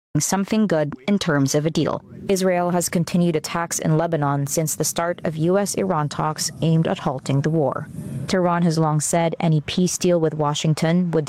something good in terms of a deal. Israel has continued attacks in Lebanon since the start of U.S.-Iran talks aimed at halting the war. Tehran has long said any peace deal with Washington would